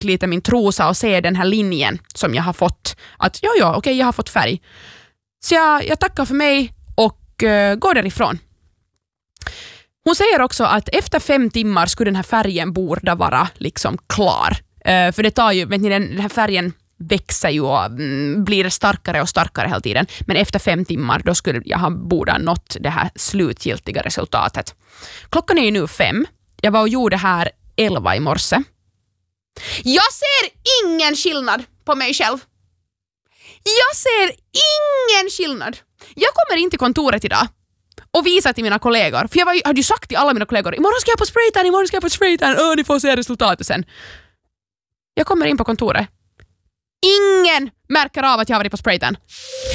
lite min trosa och se den här linjen som jag har fått. Att okej, jag har fått färg. Så jag tackar för mig och går därifrån. Hon säger också att efter 5 timmar skulle den här färgen borde vara liksom klar. För det tar ju, vet ni, den här färgen växer ju och blir starkare och starkare hela tiden. Men efter 5 timmar då skulle jag borde ha nått det här slutgiltiga resultatet. Klockan är ju nu 5. Jag var och gjorde här 11 i morse. Jag ser ingen skillnad på mig själv. Jag ser ingen skillnad. Jag kommer in till kontoret idag och visar till mina kollegor. För jag hade ju sagt till alla mina kollegor, imorgon ska jag på spraytan, ni får se resultatet sen. Jag kommer in på kontoret. Ingen märker av att jag har varit på spraytan.